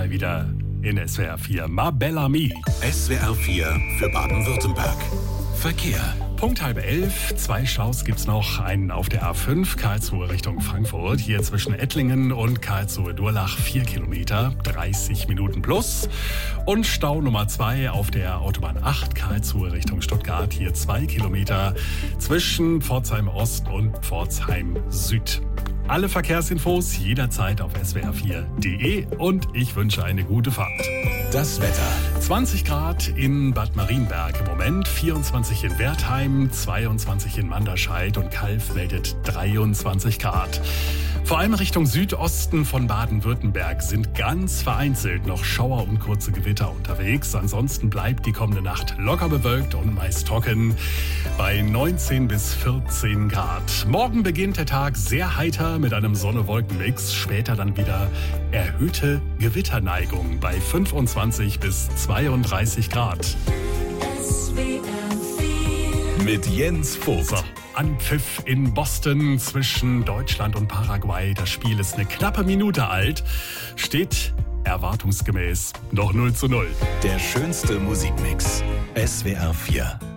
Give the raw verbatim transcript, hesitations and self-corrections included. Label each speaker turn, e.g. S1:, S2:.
S1: zwei wieder in S W R vier. Ma Belle Amie.
S2: S W R vier für Baden-Württemberg. Verkehr.
S1: Punkt halb elf. Zwei Staus gibt's noch. Einen auf der A fünf, Karlsruhe Richtung Frankfurt. Hier zwischen Ettlingen und Karlsruhe-Durlach vier Kilometer, dreißig Minuten plus. Und Stau Nummer zwei auf der Autobahn acht, Karlsruhe Richtung Stuttgart. Hier zwei Kilometer zwischen Pforzheim Ost und Pforzheim Süd. Alle Verkehrsinfos jederzeit auf S W R vier Punkt de und ich wünsche eine gute Fahrt.
S2: Das Wetter.
S1: zwanzig Grad in Bad Marienberg im Moment, vierundzwanzig in Wertheim, zweiundzwanzig in Manderscheid und Calw meldet dreiundzwanzig Grad. Vor allem Richtung Südosten von Baden-Württemberg sind ganz vereinzelt noch Schauer und kurze Gewitter unterwegs. Ansonsten bleibt die kommende Nacht locker bewölkt und meist trocken bei neunzehn bis vierzehn Grad. Morgen beginnt der Tag sehr heiter mit einem Sonne-Wolken-Mix. Später dann wieder erhöhte Gewitterneigung bei fünfundzwanzig bis zweiunddreißig Grad.
S2: Mit Jens Vogt.
S1: So, Anpfiff in Boston zwischen Deutschland und Paraguay. Das Spiel ist eine knappe Minute alt. Steht erwartungsgemäß noch null zu null.
S2: Der schönste Musikmix. S W R vier.